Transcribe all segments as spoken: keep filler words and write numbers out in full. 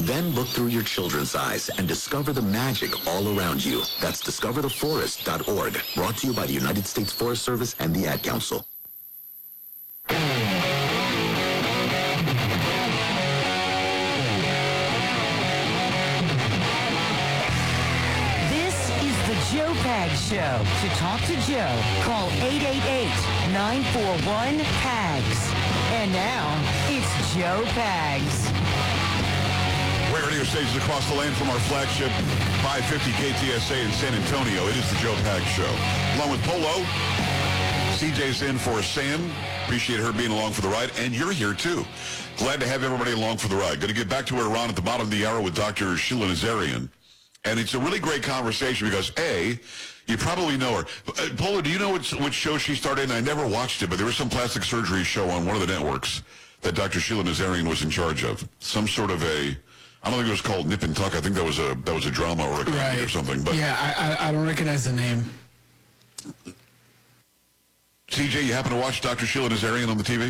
Then look through your children's eyes and discover the magic all around you. That's discover the forest dot org. Brought to you by the United States Forest Service and the Ad Council. Joe Pags Show. To talk to Joe, call eight eight eight, nine four one, P A G S. And now, it's Joe Pags. Great radio stations across the land from our flagship five fifty K T S A in San Antonio. It is the Joe Pags Show. Along with Polo, C J's in for Sam. Appreciate her being along for the ride. And you're here, too. Glad to have everybody along for the ride. Going to get back to Iran at the bottom of the hour with Doctor Sheila Nazarian. And it's a really great conversation because, A, you probably know her. Uh, Polo, do you know which, which show she started in? I never watched it, but there was some plastic surgery show on one of the networks that Doctor Sheila Nazarian was in charge of. Some sort of a, I don't think it was called Nip and Tuck. I think that was a that was a drama or a comedy right. or something. But yeah, I, I, I don't recognize the name. C J, you happen to watch Doctor Sheila Nazarian on the T V?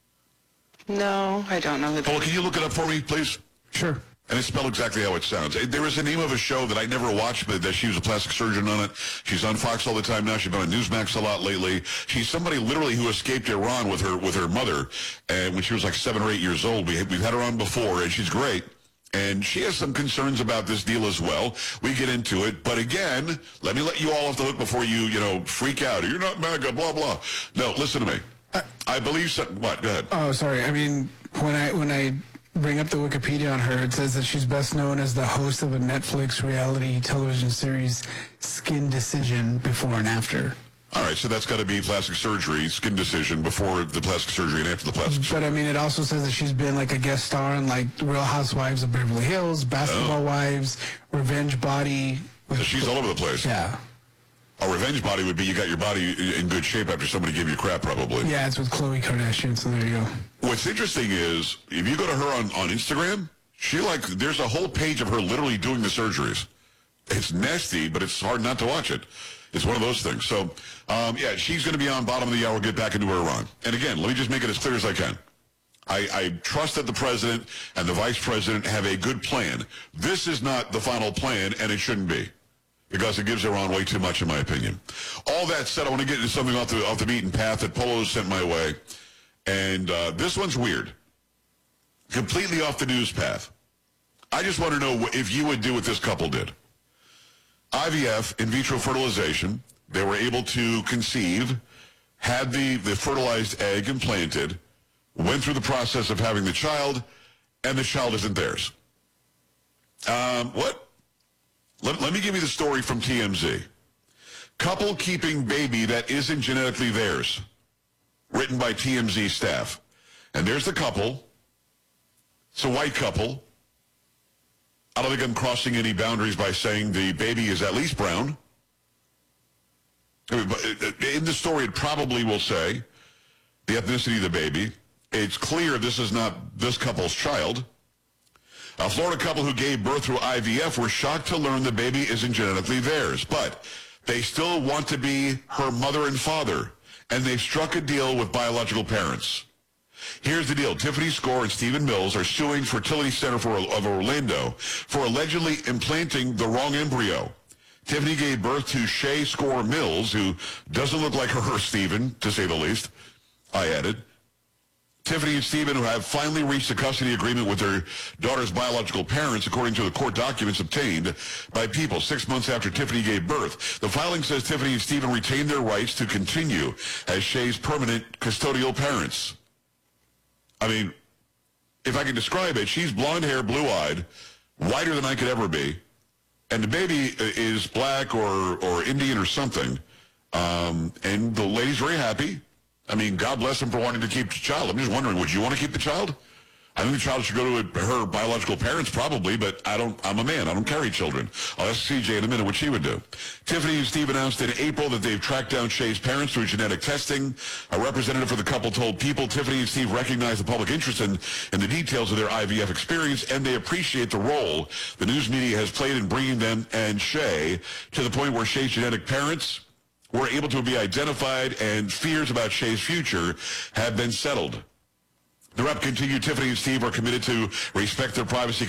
No, I don't know who. Polo, can you look it up for me, please? Sure. And it's spelled exactly how it sounds. There was a name of a show that I never watched, but that she was a plastic surgeon on it. She's on Fox all the time now. She's been on Newsmax a lot lately. She's somebody literally who escaped Iran with her with her mother, and when she was like seven or eight years old. We, we've had her on before, and she's great. And she has some concerns about this deal as well. We get into it. But again, let me let you all off the hook before you, you know, freak out. You're not MAGA, blah, blah. No, listen to me. I, I believe so. What? Go ahead. Oh, sorry. I mean, when I when I... bring up the Wikipedia on her, it says that she's best known as the host of a Netflix reality television series, Skin Decision, Before and After. All right, so that's got to be plastic surgery, Skin Decision, before the plastic surgery and after the plastic surgery. But, I mean, it also says that she's been, like, a guest star on, like, Real Housewives of Beverly Hills, Basketball oh. Wives, Revenge Body. So she's all over the place. Yeah. A revenge body would be you got your body in good shape after somebody gave you crap, probably. Yeah, it's with Khloe Kardashian, so there you go. What's interesting is, if you go to her on, on Instagram, she like, there's a whole page of her literally doing the surgeries. It's nasty, but it's hard not to watch it. It's one of those things. So, um, yeah, she's going to be on bottom of the hour, get back into Iran. And again, let me just make it as clear as I can. I, I trust that the president and the vice president have a good plan. This is not the final plan, and it shouldn't be, because it gives Iran way too much, in my opinion. All that said, I want to get into something off the, off the beaten path that Polo sent my way. And uh, this one's weird. Completely off the news path. I just want to know if you would do what this couple did. I V F, in vitro fertilization. They were able to conceive, had the, the fertilized egg implanted, went through the process of having the child, and the child isn't theirs. Um, what? Let, let me give you the story from T M Z. Couple keeping baby that isn't genetically theirs. Written by T M Z staff. And there's the couple. It's a white couple. I don't think I'm crossing any boundaries by saying the baby is at least brown. In the story, it probably will say the ethnicity of the baby. It's clear this is not this couple's child. A Florida couple who gave birth through I V F were shocked to learn the baby isn't genetically theirs, but they still want to be her mother and father, and they've struck a deal with biological parents. Here's the deal. Tiffany Score and Stephen Mills are suing Fertility Center for, of Orlando for allegedly implanting the wrong embryo. Tiffany gave birth to Shay Score Mills, who doesn't look like her or Stephen, to say the least, I added. Tiffany and Stephen have finally reached a custody agreement with their daughter's biological parents, according to the court documents obtained by People six months after Tiffany gave birth. The filing says Tiffany and Stephen retained their rights to continue as Shay's permanent custodial parents. I mean, if I can describe it, she's blonde hair, blue-eyed, whiter than I could ever be, and the baby is black or, or Indian or something, um, and the lady's very happy. I mean, God bless them for wanting to keep the child. I'm just wondering, would you want to keep the child? I think the child should go to her biological parents probably, but I don't, I'm a man. I don't carry children. I'll ask C J in a minute what she would do. Tiffany and Steve announced in April that they've tracked down Shay's parents through genetic testing. A representative for the couple told People Tiffany and Steve recognize the public interest in, in the details of their I V F experience, and they appreciate the role the news media has played in bringing them and Shay to the point where Shay's genetic parents were able to be identified and fears about Shay's future have been settled. The rep continued, Tiffany and Steve are committed to respect their privacy